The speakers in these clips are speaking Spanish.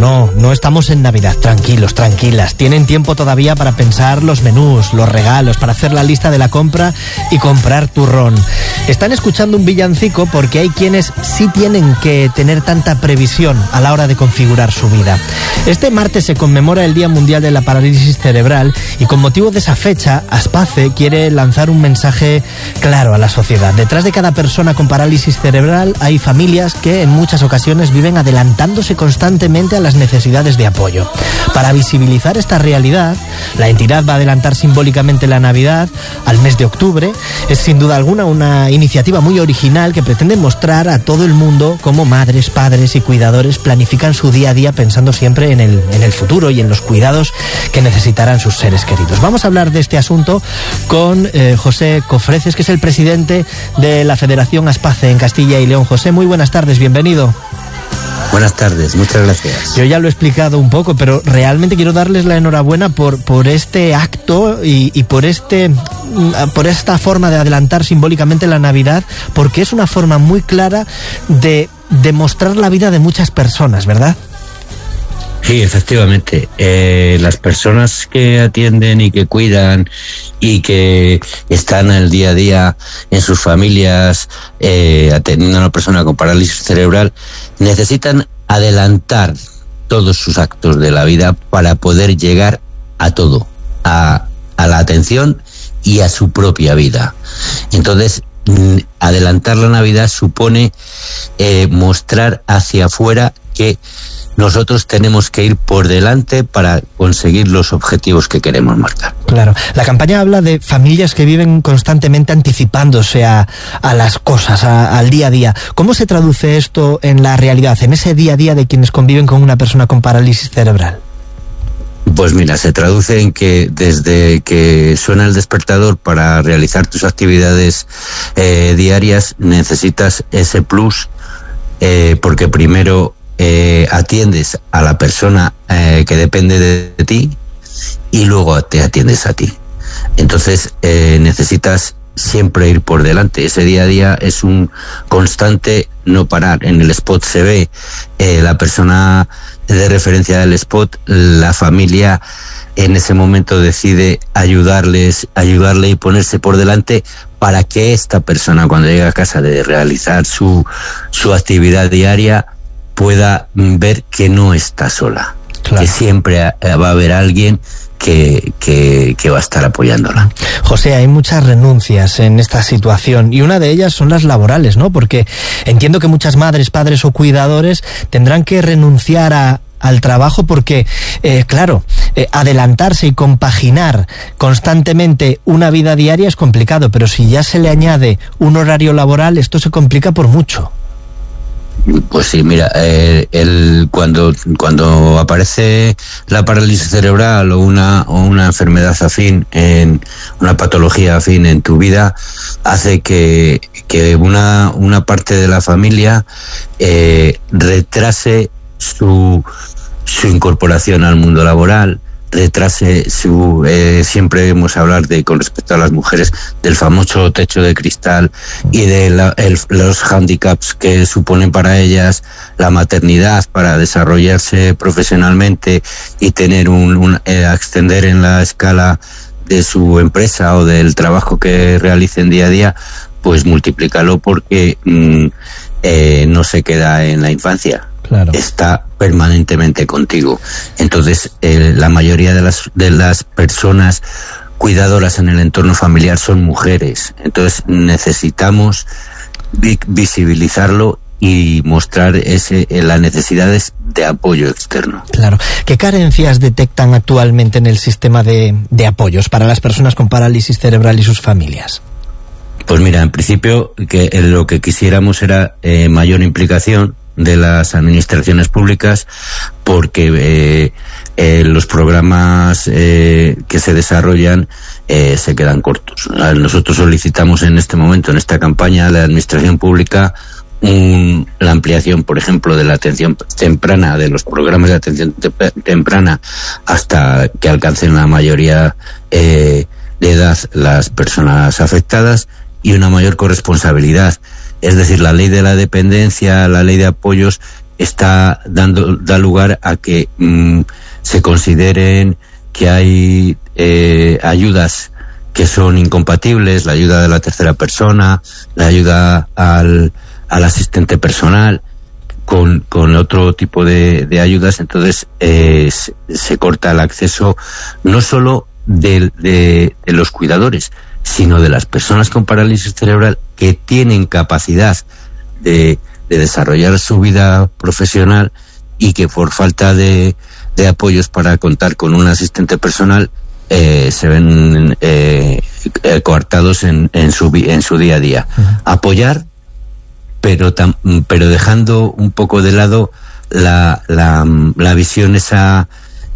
no estamos en Navidad, tranquilos, tranquilas. Tienen tiempo todavía para pensar los menús, los regalos, para hacer la lista de la compra y comprar turrón. Están escuchando un villancico porque hay quienes sí tienen que tener tanta previsión a la hora de configurar su vida. Este martes se conmemora el Día Mundial de la Parálisis Cerebral y con motivo de esa fecha, Aspace quiere lanzar un mensaje claro a la sociedad. Detrás de cada persona con parálisis cerebral hay familias que en muchas ocasiones viven adelantándose constantemente a las necesidades de apoyo. Para visibilizar esta realidad, la entidad va a adelantar simbólicamente la Navidad al mes de octubre. Es sin duda alguna una iniciativa muy original que pretende mostrar a todo el mundo cómo madres, padres y cuidadores planifican su día a día pensando siempre en el futuro y en los cuidados que necesitarán sus seres queridos. Vamos a hablar de este asunto con José Cofreces, que es el presidente de la Federación Aspace en Castilla y León. José, muy buenas tardes, bienvenido. Buenas tardes, muchas gracias. Yo ya lo he explicado un poco, pero realmente quiero darles la enhorabuena por este acto y por esta forma de adelantar simbólicamente la Navidad, porque es una forma muy clara de demostrar la vida de muchas personas, ¿verdad? Sí, efectivamente. Las personas que atienden y que cuidan y que están el día a día en sus familias atendiendo a una persona con parálisis cerebral necesitan adelantar todos sus actos de la vida para poder llegar a todo, a la atención y a su propia vida. Entonces, adelantar la Navidad supone mostrar hacia afuera que nosotros tenemos que ir por delante para conseguir los objetivos que queremos marcar. Claro. La campaña habla de familias que viven constantemente anticipándose a las cosas, al día a día. ¿Cómo se traduce esto en la realidad, en ese día a día de quienes conviven con una persona con parálisis cerebral? Pues mira, se traduce en que desde que suena el despertador para realizar tus actividades diarias necesitas ese plus, porque primero atiendes a la persona que depende de ti y luego te atiendes a ti. Entonces necesitas siempre ir por delante. Ese día a día es un constante no parar. En el spot se ve la persona de referencia del spot, la familia en ese momento decide ayudarle y ponerse por delante para que esta persona, cuando llegue a casa de realizar su actividad diaria, pueda ver que no está sola, claro, que siempre va a haber alguien que va a estar apoyándola. José, hay muchas renuncias en esta situación y una de ellas son las laborales, ¿no? Porque entiendo que muchas madres, padres o cuidadores tendrán que renunciar al trabajo porque, adelantarse y compaginar constantemente una vida diaria es complicado, pero si ya se le añade un horario laboral, esto se complica por mucho. Pues sí, mira, cuando aparece la parálisis cerebral o una enfermedad afín, una patología afín en tu vida, hace que una parte de la familia retrase su incorporación al mundo laboral, retrase siempre hemos hablar con respecto a las mujeres del famoso techo de cristal y de los handicaps que suponen para ellas la maternidad para desarrollarse profesionalmente y tener ascender en la escala de su empresa o del trabajo que realicen día a día, pues multiplícalo porque no se queda en la infancia. Claro. Está permanentemente contigo. Entonces, la mayoría de las personas cuidadoras en el entorno familiar son mujeres. Entonces, necesitamos visibilizarlo y mostrar las necesidades de apoyo externo. Claro. ¿Qué carencias detectan actualmente en el sistema de apoyos para las personas con parálisis cerebral y sus familias? Pues mira, en principio lo que quisiéramos era mayor implicación de las administraciones públicas, porque los programas que se desarrollan se quedan cortos. Nosotros solicitamos en este momento, en esta campaña, a la administración pública la ampliación, por ejemplo, de la atención temprana, de los programas de atención temprana, hasta que alcancen la mayoría de edad las personas afectadas, y una mayor corresponsabilidad. Es decir, la ley de la dependencia, la ley de apoyos, da lugar a que se consideren que hay ayudas que son incompatibles, la ayuda de la tercera persona, la ayuda al asistente personal, con otro tipo de ayudas. Entonces se corta el acceso no solo de los cuidadores, sino de las personas con parálisis cerebral que tienen capacidad de desarrollar su vida profesional y que por falta de apoyos para contar con un asistente personal se ven coartados en su día a día. Apoyar, pero dejando un poco de lado la visión esa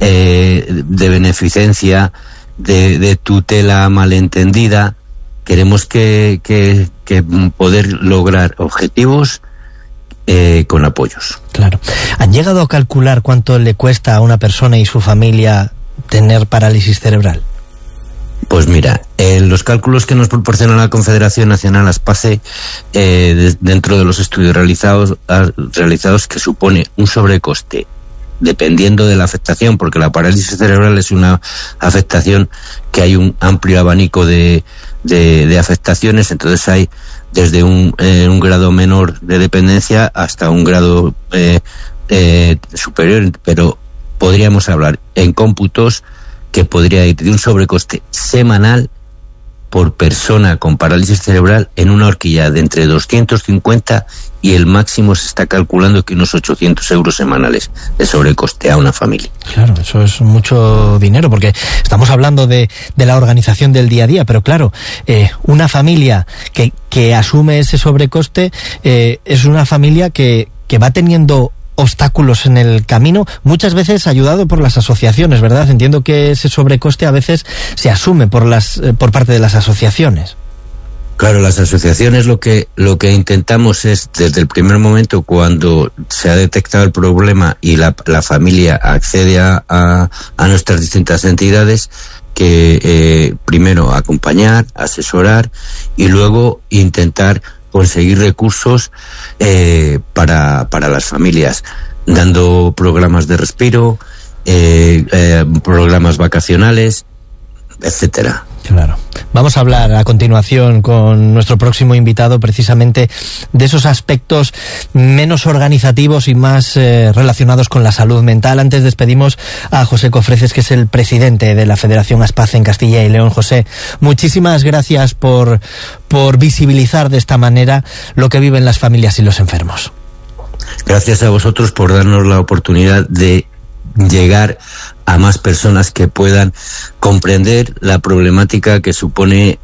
de beneficencia, de tutela malentendida. Queremos que poder lograr objetivos con apoyos. Claro. ¿Han llegado a calcular cuánto le cuesta a una persona y su familia tener parálisis cerebral? Pues mira, los cálculos que nos proporciona la Confederación Nacional ASPACE, dentro de los estudios realizados, que supone un sobrecoste, dependiendo de la afectación, porque la parálisis cerebral es una afectación que hay un amplio abanico de afectaciones. Entonces hay desde un grado menor de dependencia hasta un grado superior, pero podríamos hablar en cómputos que podría ir de un sobrecoste semanal por persona con parálisis cerebral en una horquilla de entre 250 y el máximo se está calculando que unos 800 euros semanales de sobrecoste a una familia. Claro, eso es mucho dinero, porque estamos hablando de la organización del día a día, pero claro, una familia que asume ese sobrecoste es una familia que va teniendo obstáculos en el camino, muchas veces ayudado por las asociaciones, ¿verdad? Entiendo que ese sobrecoste a veces se asume por parte de las asociaciones. Claro, las asociaciones lo que intentamos es, desde el primer momento, cuando se ha detectado el problema y la familia accede a nuestras distintas entidades, que primero acompañar, asesorar y luego intentar conseguir recursos para las familias, dando programas de respiro, programas vacacionales, etcétera. Claro. Vamos a hablar a continuación con nuestro próximo invitado precisamente de esos aspectos menos organizativos y más relacionados con la salud mental. Antes despedimos a José Cofreces, que es el presidente de la Federación ASPACE en Castilla y León. José, muchísimas gracias por visibilizar de esta manera lo que viven las familias y los enfermos. Gracias a vosotros por darnos la oportunidad de llegar a más personas que puedan comprender la problemática que supone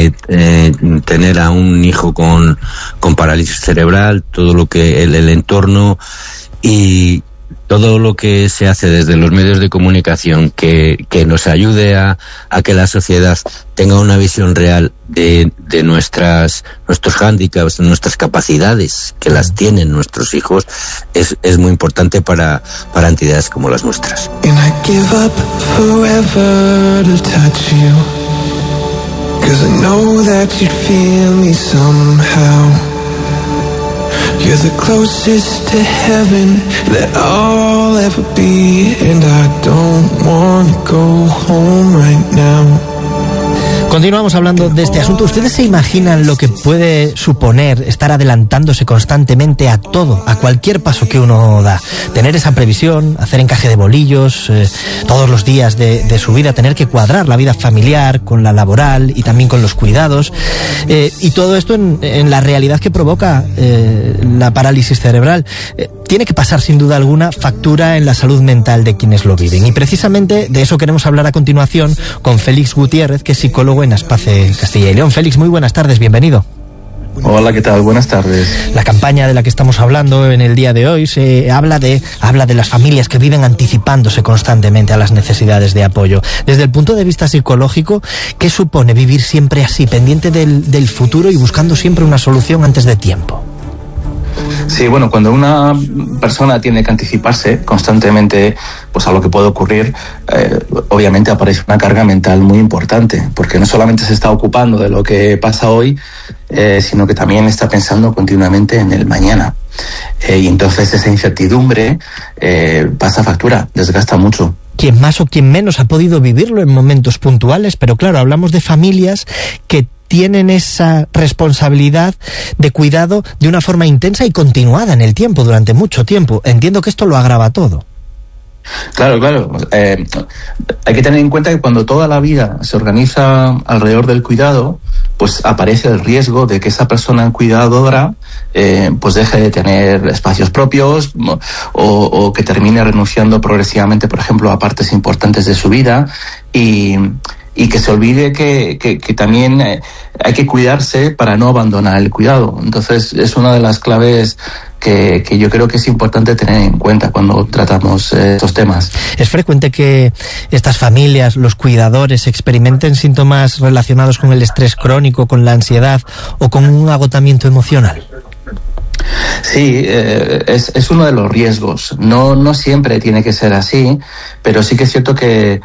tener a un hijo con parálisis cerebral, todo lo que el entorno y todo lo que se hace desde los medios de comunicación que nos ayude a que la sociedad tenga una visión real de nuestros hándicaps, de nuestras capacidades, que las tienen nuestros hijos, es muy importante para entidades como las nuestras. And I give up forever to touch you, 'cause I know that you'd feel me somehow. You're the closest to heaven that I'll ever be, and I don't wanna go home right now. Continuamos hablando de este asunto. ¿Ustedes se imaginan lo que puede suponer estar adelantándose constantemente a todo, a cualquier paso que uno da? Tener esa previsión, hacer encaje de bolillos todos los días de su vida, tener que cuadrar la vida familiar con la laboral y también con los cuidados, y todo esto en la realidad que provoca la parálisis cerebral. Tiene que pasar sin duda alguna factura en la salud mental de quienes lo viven. Y precisamente de eso queremos hablar a continuación con Félix Gutiérrez, que es psicólogo en ASPACE Castilla y León. Félix, muy buenas tardes, bienvenido. Hola, ¿qué tal? Buenas tardes. La campaña de la que estamos hablando en el día de hoy se habla de las familias que viven anticipándose constantemente a las necesidades de apoyo. Desde el punto de vista psicológico, ¿qué supone vivir siempre así, pendiente del futuro y buscando siempre una solución antes de tiempo? Sí, bueno, cuando una persona tiene que anticiparse constantemente pues a lo que puede ocurrir, obviamente aparece una carga mental muy importante, porque no solamente se está ocupando de lo que pasa hoy, sino que también está pensando continuamente en el mañana. Y entonces esa incertidumbre pasa factura, desgasta mucho. Quien más o quien menos ha podido vivirlo en momentos puntuales, pero claro, hablamos de familias que tienen esa responsabilidad de cuidado de una forma intensa y continuada en el tiempo, durante mucho tiempo. Entiendo que esto lo agrava todo. Claro. Hay que tener en cuenta que cuando toda la vida se organiza alrededor del cuidado, pues aparece el riesgo de que esa persona cuidadora pues deje de tener espacios propios o que termine renunciando progresivamente, por ejemplo, a partes importantes de su vida y que se olvide que también hay que cuidarse para no abandonar el cuidado. Entonces es una de las claves que yo creo que es importante tener en cuenta cuando tratamos estos temas. ¿Es frecuente que estas familias, los cuidadores, experimenten síntomas relacionados con el estrés crónico, con la ansiedad o con un agotamiento emocional? Sí, es uno de los riesgos. No siempre tiene que ser así, pero sí que es cierto que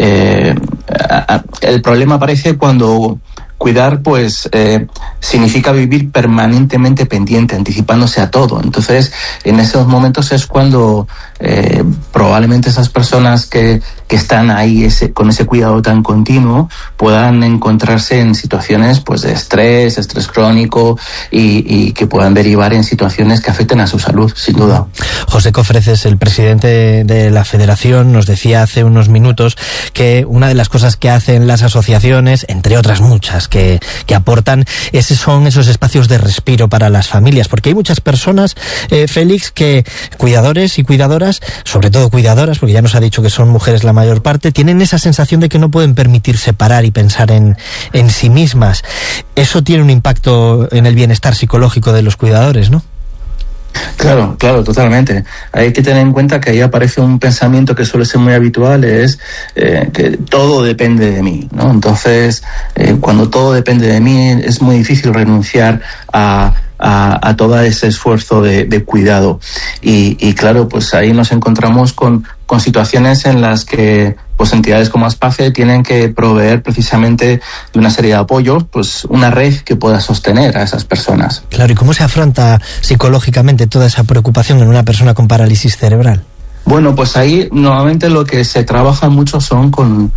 el problema aparece cuando cuidar pues significa vivir permanentemente pendiente, anticipándose a todo. Entonces, en esos momentos es cuando probablemente esas personas que están ahí con ese cuidado tan continuo puedan encontrarse en situaciones pues de estrés crónico y que puedan derivar en situaciones que afecten a su salud, sin duda. José Cofreces, el presidente de la Federación, nos decía hace unos minutos que una de las cosas que hacen las asociaciones, entre otras muchas que aportan, son esos espacios de respiro para las familias, porque hay muchas personas, Félix, que cuidadores y cuidadoras, sobre todo cuidadoras, porque ya nos ha dicho que son mujeres la mayor parte, tienen esa sensación de que no pueden permitirse parar y pensar en sí mismas. Eso tiene un impacto en el bienestar psicológico de los cuidadores, ¿no? Claro, totalmente. Hay que tener en cuenta que ahí aparece un pensamiento que suele ser muy habitual, es que todo depende de mí, ¿no? Entonces, cuando todo depende de mí, es muy difícil renunciar a todo ese esfuerzo de cuidado. Y claro, pues ahí nos encontramos con situaciones en las que pues entidades como Aspace tienen que proveer precisamente de una serie de apoyos, pues una red que pueda sostener a esas personas. Claro, ¿y cómo se afronta psicológicamente toda esa preocupación en una persona con parálisis cerebral? Bueno, pues ahí normalmente lo que se trabaja mucho son con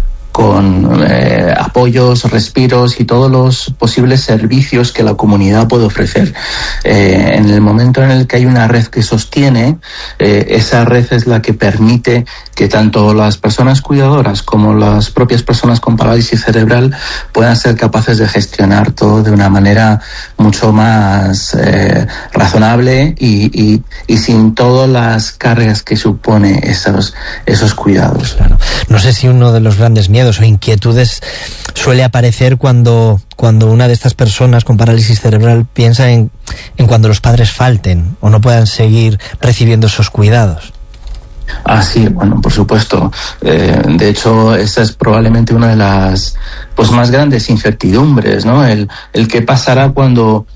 apoyos, respiros y todos los posibles servicios que la comunidad puede ofrecer. En el momento en el que hay una red que sostiene, esa red es la que permite que tanto las personas cuidadoras como las propias personas con parálisis cerebral puedan ser capaces de gestionar todo de una manera mucho más razonable y sin todas las cargas que supone esos cuidados. Claro. No sé si uno de los grandes miedos o inquietudes suele aparecer cuando una de estas personas con parálisis cerebral piensa en cuando los padres falten o no puedan seguir recibiendo esos cuidados. Sí, bueno, por supuesto. De hecho, esa es probablemente una de las pues más grandes incertidumbres, ¿no? El qué pasará cuando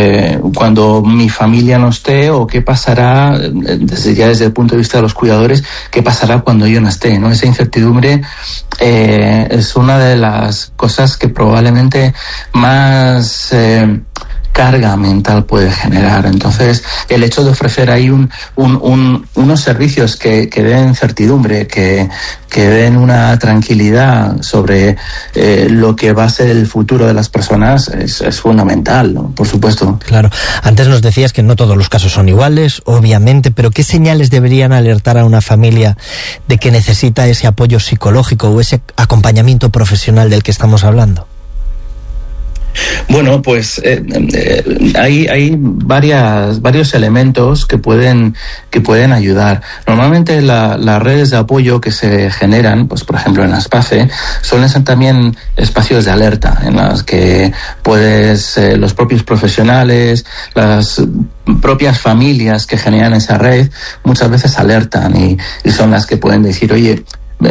mi familia no esté, o qué pasará desde el punto de vista de los cuidadores, qué pasará cuando yo no esté, ¿no? Esa incertidumbre es una de las cosas que probablemente más carga mental puede generar. Entonces, el hecho de ofrecer ahí unos servicios que den certidumbre, que den una tranquilidad sobre lo que va a ser el futuro de las personas es fundamental, ¿no? Por supuesto. Claro. Antes nos decías que no todos los casos son iguales, obviamente, pero ¿qué señales deberían alertar a una familia de que necesita ese apoyo psicológico o ese acompañamiento profesional del que estamos hablando? Bueno, pues hay varios elementos que pueden ayudar. Normalmente las redes de apoyo que se generan, pues por ejemplo en Aspace, suelen ser también espacios de alerta en las que los propios profesionales, las propias familias que generan esa red, muchas veces alertan y son las que pueden decir, oye,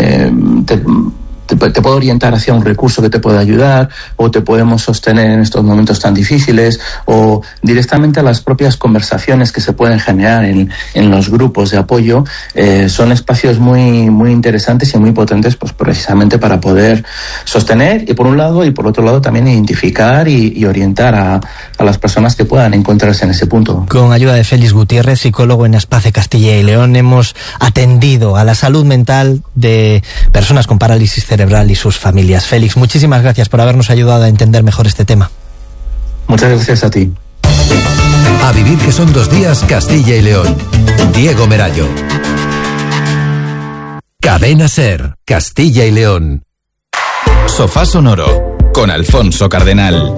te puedo orientar hacia un recurso que te pueda ayudar, o te podemos sostener en estos momentos tan difíciles, o directamente a las propias conversaciones que se pueden generar en los grupos de apoyo. Son espacios muy, muy interesantes y muy potentes, pues precisamente para poder sostener, y por un lado, y por otro lado también identificar y orientar a a las personas que puedan encontrarse en ese punto. Con ayuda de Félix Gutiérrez, psicólogo en Aspace Castilla y León, hemos atendido a la salud mental de personas con parálisis cerebral y sus familias. Félix, muchísimas gracias por habernos ayudado a entender mejor este tema. Muchas gracias a ti. A vivir que son 2 días, Castilla y León. Diego Merallo. Cadena SER, Castilla y León. Sofá Sonoro, con Alfonso Cardenal.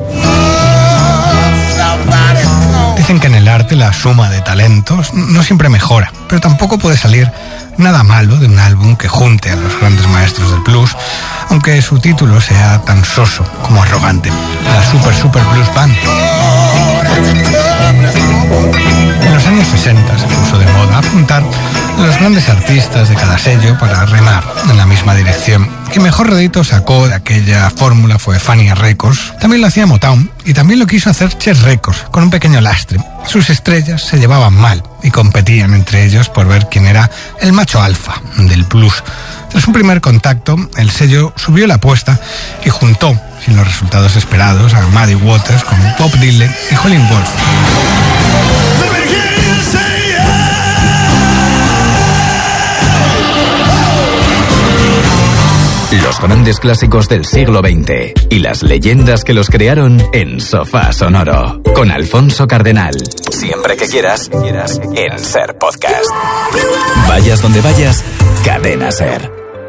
Dicen que en el arte la suma de talentos no siempre mejora, pero tampoco puede salir nada malo de un álbum que junte a los grandes maestros del blues, aunque su título sea tan soso como arrogante: la Super Blues Band. En los años 60 se puso de moda apuntar a los grandes artistas de cada sello para remar en la misma dirección. Quien mejor rédito sacó de aquella fórmula fue Fania Records. También lo hacía Motown y también lo quiso hacer Chess Records, con un pequeño lastre. Sus estrellas se llevaban mal y competían entre ellos por ver quién era el macho alfa del blues. Tras un primer contacto, el sello subió la apuesta y juntó, sin los resultados esperados, a Muddy Waters con Bob Dylan y Howlin' Wolf. Los grandes clásicos del siglo XX y las leyendas que los crearon en Sofá Sonoro, con Alfonso Cardenal. Siempre que quieras, en SER Podcast. Vayas donde vayas, Cadena SER.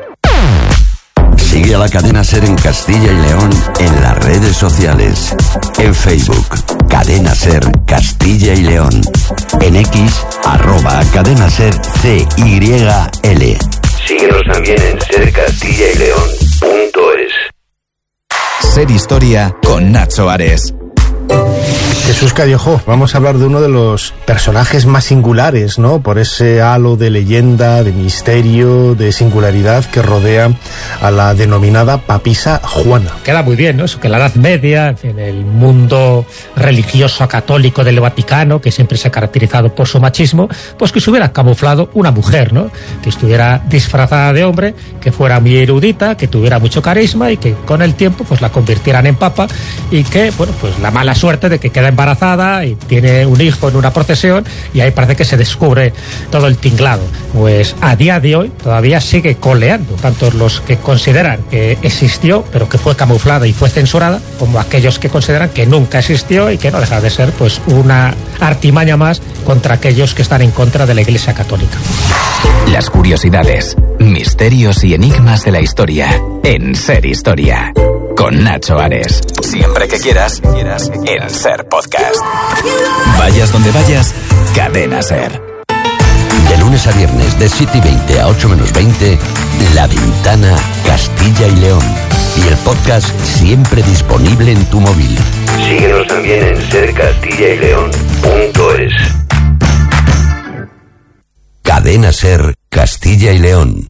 Sigue a la Cadena SER en Castilla y León en las redes sociales. En Facebook, Cadena SER Castilla y León. En X, @CadenaSER CYL. Síguenos también en sercastillaileón.es. SER Historia con Nacho Ares. Jesús Callejo, vamos a hablar de uno de los personajes más singulares, ¿no? Por ese halo de leyenda, de misterio, de singularidad que rodea a la denominada papisa Juana. Queda muy bien, ¿no? Eso que la Edad Media, en el mundo religioso católico del Vaticano, que siempre se ha caracterizado por su machismo, pues que se hubiera camuflado una mujer, ¿no? Que estuviera disfrazada de hombre, que fuera muy erudita, que tuviera mucho carisma y que con el tiempo pues la convirtieran en papa y que, bueno, pues la mala suerte de que queda embarazada y tiene un hijo en una procesión y ahí parece que se descubre todo el tinglado. Pues a día de hoy todavía sigue coleando, tanto los que consideran que existió pero que fue camuflada y fue censurada, como aquellos que consideran que nunca existió y que no deja de ser pues una artimaña más contra aquellos que están en contra de la Iglesia Católica. Las curiosidades, misterios y enigmas de la historia en SER Historia, con Nacho Ares. Siempre que quieras, en SER Podcast. Vayas donde vayas, Cadena SER. De lunes a viernes, de 7:20 a 8 menos 20, La Ventana Castilla y León. Y el podcast siempre disponible en tu móvil. Síguenos también en sercastillaileón.es. Cadena SER Castilla y León.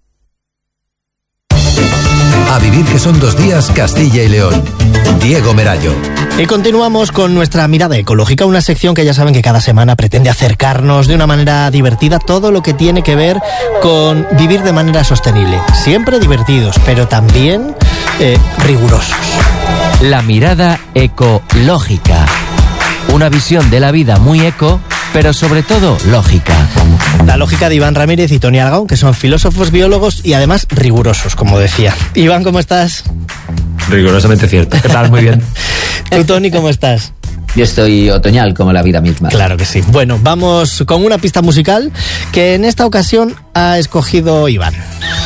A vivir que son 2 días, Castilla y León. Diego Merallo. Y continuamos con nuestra mirada ecológica, una sección que ya saben que cada semana pretende acercarnos de una manera divertida todo lo que tiene que ver con vivir de manera sostenible. Siempre divertidos, pero también rigurosos. La mirada ecológica. Una visión de la vida muy eco, pero sobre todo lógica. La lógica de Iván Ramírez y Toni Aragón, que son filósofos, biólogos y además rigurosos, como decía. Iván, ¿cómo estás? Rigurosamente cierto. ¿Qué tal? Muy bien. ¿Tú, Toni, cómo estás? Yo estoy otoñal como la vida misma. Claro que sí. Bueno, vamos con una pista musical que en esta ocasión ha escogido Iván.